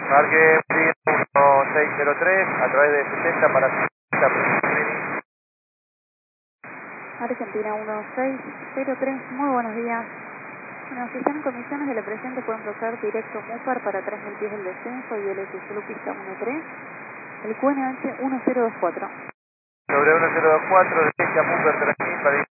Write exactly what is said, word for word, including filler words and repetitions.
Marque uno seis cero tres a través de sesenta para sesenta. Argentina uno seis cero tres, muy buenos días. Bueno, si están en condiciones de la presente pueden proceder directo MUPAR para tres mil pies del descenso y el S S L pista uno tres, el Q N H uno cero dos cuatro. Sobre uno cero dos cuatro, derecha, Mumber tres mil para